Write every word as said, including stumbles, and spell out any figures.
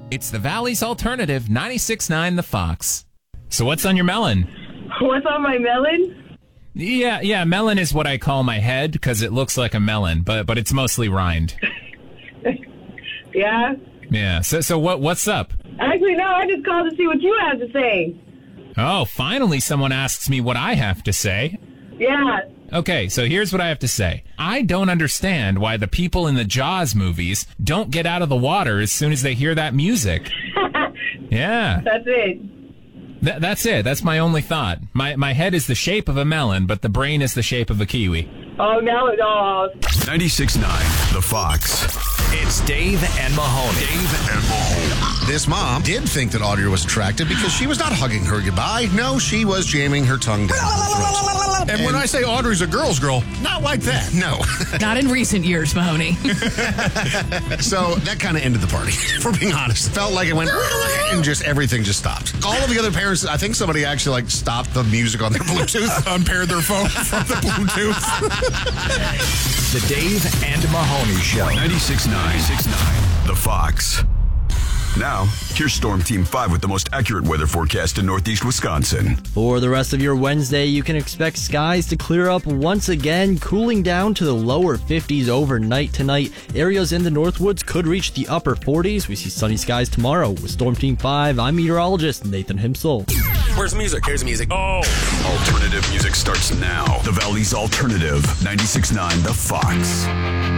It's the Valley's Alternative, ninety-six point nine The Fox. So what's on your melon? What's on my melon? Yeah, yeah, melon is what I call my head because it looks like a melon, but but it's mostly rind. Yeah? Yeah, so so what what's up? Actually, no, I just called to see what you have to say. Oh, finally someone asks me what I have to say. Yeah. Okay, so here's what I have to say. I don't understand why the people in the Jaws movies don't get out of the water as soon as they hear that music. Yeah. That's it. Th- that's it. That's my only thought. My my head is the shape of a melon, but the brain is the shape of a kiwi. Oh, now it all. ninety-six point nine The Fox. It's Dave and Mahoney. Dave and Mahoney. This mom did think that Audrey was attractive because she was not hugging her goodbye. No, she was jamming her tongue down her throat. And when I say Audrey's a girl's girl, not like that. No. Not in recent years, Mahoney. So that kind of ended the party, if we're being honest. Felt like it went, and just everything just stopped. All of the other parents, I think somebody actually like stopped the music on their Bluetooth. Unpaired their phone from the Bluetooth. The Dave and Mahoney Show. ninety-six point nine The Fox. Now, here's Storm Team five with the most accurate weather forecast in Northeast Wisconsin. For the rest of your Wednesday, you can expect skies to clear up once again, cooling down to the lower fifties overnight tonight. Areas in the Northwoods could reach the upper forties. We see sunny skies tomorrow. With Storm Team five, I'm meteorologist Nathan Himsel. Where's music? Here's music. Oh! Alternative music starts now. The Valley's Alternative, ninety-six point nine The Fox.